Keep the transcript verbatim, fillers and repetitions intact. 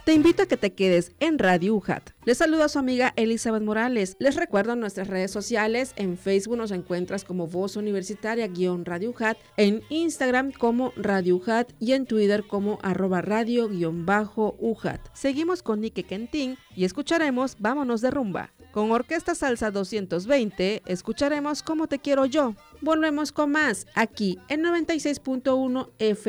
te invito a que te quedes en Radio U J A T. Les saluda a su amiga Elizabeth Morales. Les recuerdo nuestras redes sociales. En Facebook nos encuentras como Voz Universitaria-Radio U J A T, en Instagram como Radio U J A T y en Twitter como arroba radio-U J A T. Seguimos con Nique Quentin y escucharemos Vámonos de Rumba. Con Orquesta Salsa doscientos veinte escucharemos Como te quiero yo. Volvemos con más aquí en noventa y seis punto uno F